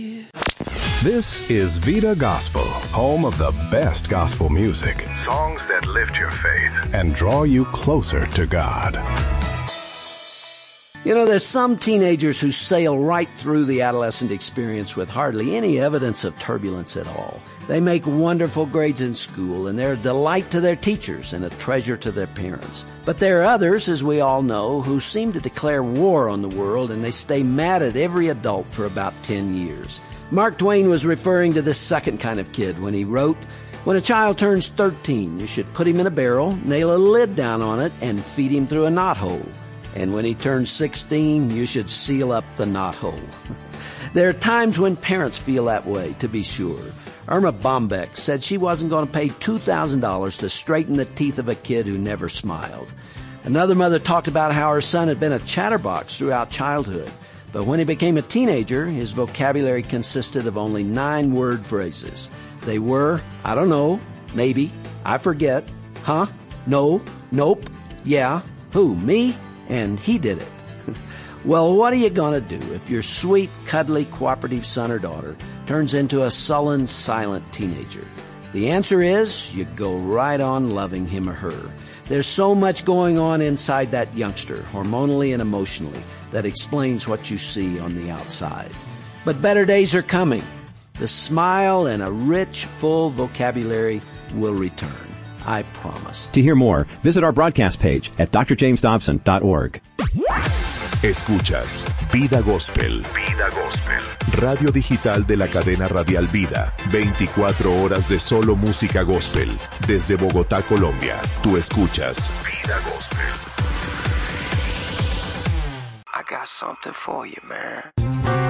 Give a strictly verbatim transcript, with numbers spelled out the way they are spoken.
This is Vida Gospel, home of the best gospel music. Songs that lift your faith and draw you closer to God. You know, there's some teenagers who sail right through the adolescent experience with hardly any evidence of turbulence at all. They make wonderful grades in school, and they're a delight to their teachers and a treasure to their parents. But there are others, as we all know, who seem to declare war on the world, and they stay mad at every adult for about ten years. Mark Twain was referring to this second kind of kid when he wrote, "When a child turns thirteen, you should put him in a barrel, nail a lid down on it, and feed him through a knothole. And when he turns sixteen, you should seal up the knothole." There are times when parents feel that way, to be sure. Irma Bombeck said she wasn't going to pay two thousand dollars to straighten the teeth of a kid who never smiled. Another mother talked about how her son had been a chatterbox throughout childhood. But when he became a teenager, his vocabulary consisted of only nine word phrases. They were, I don't know, maybe, I forget, huh, no, nope, yeah, who, me? And he did it. Well, what are you going to do if your sweet, cuddly, cooperative son or daughter turns into a sullen, silent teenager? The answer is you go right on loving him or her. There's so much going on inside that youngster, hormonally and emotionally, that explains what you see on the outside. But better days are coming. The smile and a rich, full vocabulary will return. I promise. To hear more, visit our broadcast page at d r james dobson dot org. Escuchas Vida Gospel. Vida Gospel. Radio digital de la cadena radial Vida. veinticuatro horas de solo música gospel. Desde Bogotá, Colombia. Tú escuchas Vida Gospel. I got something for you, man.